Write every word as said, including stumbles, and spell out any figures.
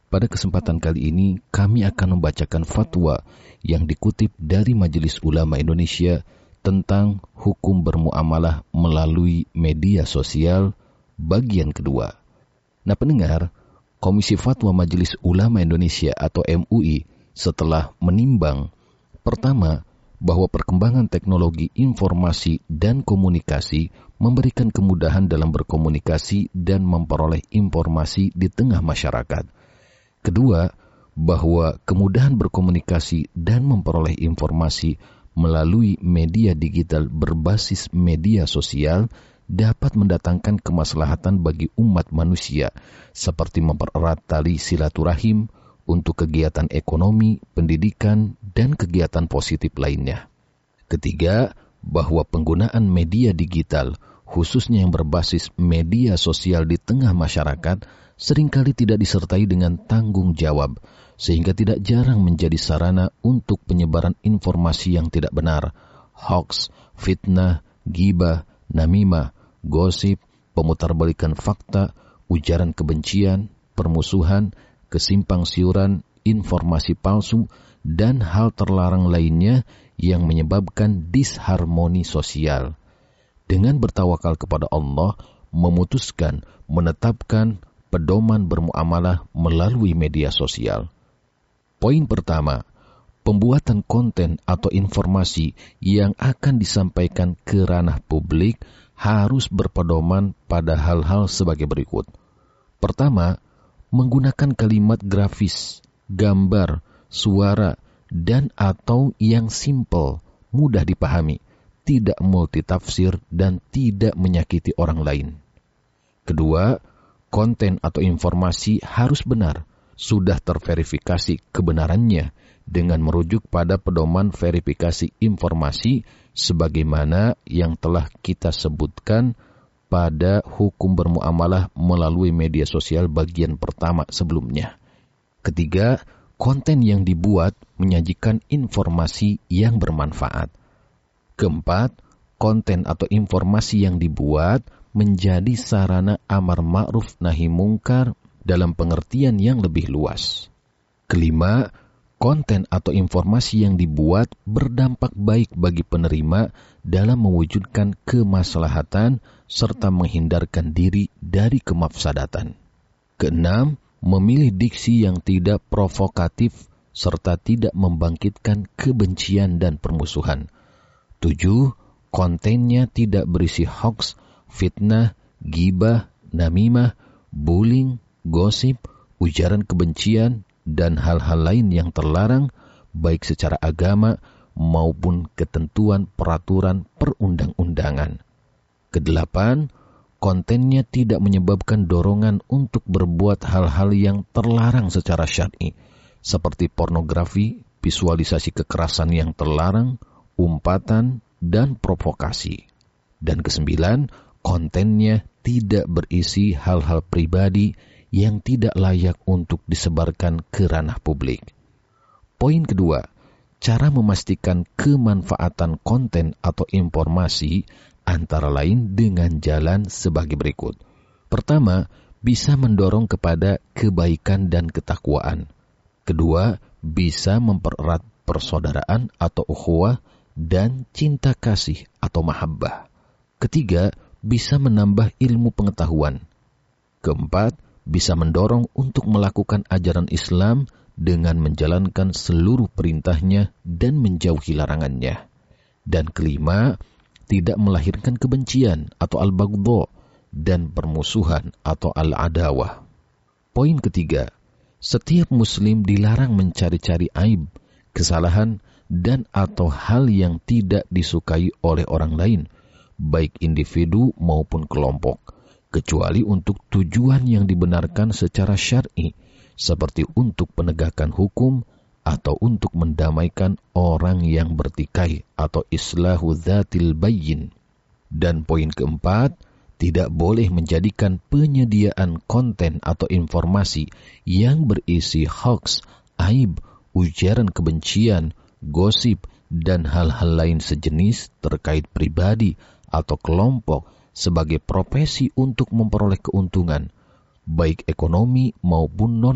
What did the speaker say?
Pada kesempatan kali ini, kami akan membacakan fatwa yang dikutip dari Majelis Ulama Indonesia tentang hukum bermuamalah melalui media sosial, bagian kedua. Nah pendengar, Komisi Fatwa Majelis Ulama Indonesia atau M U I setelah menimbang, pertama, bahwa perkembangan teknologi informasi dan komunikasi memberikan kemudahan dalam berkomunikasi dan memperoleh informasi di tengah masyarakat. Kedua, bahwa kemudahan berkomunikasi dan memperoleh informasi melalui media digital berbasis media sosial dapat mendatangkan kemaslahatan bagi umat manusia, seperti mempererat tali silaturahim untuk kegiatan ekonomi, pendidikan, dan kegiatan positif lainnya. Ketiga, bahwa penggunaan media digital, khususnya yang berbasis media sosial di tengah masyarakat, seringkali tidak disertai dengan tanggung jawab, sehingga tidak jarang menjadi sarana untuk penyebaran informasi yang tidak benar, hoaks, fitnah, ghibah, namimah, gosip, pemutarbalikan fakta, ujaran kebencian, permusuhan, kesimpang siuran, informasi palsu, dan hal terlarang lainnya yang menyebabkan disharmoni sosial. Dengan bertawakal kepada Allah, memutuskan, menetapkan pedoman bermuamalah melalui media sosial. Poin pertama, pembuatan konten atau informasi yang akan disampaikan ke ranah publik harus berpedoman pada hal-hal sebagai berikut. Pertama, menggunakan kalimat grafis, gambar, suara, dan atau yang simple, mudah dipahami, tidak multitafsir dan tidak menyakiti orang lain. Kedua, konten atau informasi harus benar, sudah terverifikasi kebenarannya dengan merujuk pada pedoman verifikasi informasi sebagaimana yang telah kita sebutkan pada hukum bermuamalah melalui media sosial bagian pertama sebelumnya. Ketiga, konten yang dibuat menyajikan informasi yang bermanfaat. Keempat, konten atau informasi yang dibuat menjadi sarana amar ma'ruf nahi mungkar dalam pengertian yang lebih luas. Kelima, konten atau informasi yang dibuat berdampak baik bagi penerima dalam mewujudkan kemaslahatan serta menghindarkan diri dari kemafsadatan. Keenam, memilih diksi yang tidak provokatif serta tidak membangkitkan kebencian dan permusuhan. Tujuh, kontennya tidak berisi hoaks, fitnah, ghibah, namimah, bullying, gosip, ujaran kebencian, dan hal-hal lain yang terlarang, baik secara agama maupun ketentuan peraturan perundang-undangan. Kedelapan, kontennya tidak menyebabkan dorongan untuk berbuat hal-hal yang terlarang secara syar'i, seperti pornografi, visualisasi kekerasan yang terlarang, umpatan, dan provokasi. Dan kesembilan, kontennya tidak berisi hal-hal pribadi yang tidak layak untuk disebarkan ke ranah publik. Poin kedua, cara memastikan kemanfaatan konten atau informasi antara lain dengan jalan sebagai berikut. Pertama, bisa mendorong kepada kebaikan dan ketakwaan. Kedua, bisa mempererat persaudaraan atau ukhuwah dan cinta kasih atau mahabbah. Ketiga, bisa menambah ilmu pengetahuan. Keempat, bisa mendorong untuk melakukan ajaran Islam dengan menjalankan seluruh perintahnya dan menjauhi larangannya. Dan kelima, tidak melahirkan kebencian atau al-baghdha dan permusuhan atau al-adawah. Poin ketiga, setiap muslim dilarang mencari-cari aib, kesalahan, dan atau hal yang tidak disukai oleh orang lain, baik individu maupun kelompok, kecuali untuk tujuan yang dibenarkan secara syar'i, seperti untuk penegakan hukum atau untuk mendamaikan orang yang bertikai atau islahu dzatil bayyin. Dan poin keempat, tidak boleh menjadikan penyediaan konten atau informasi yang berisi hoaks, aib, ujaran kebencian, gosip, dan hal-hal lain sejenis terkait pribadi atau kelompok sebagai profesi untuk memperoleh keuntungan, baik ekonomi maupun non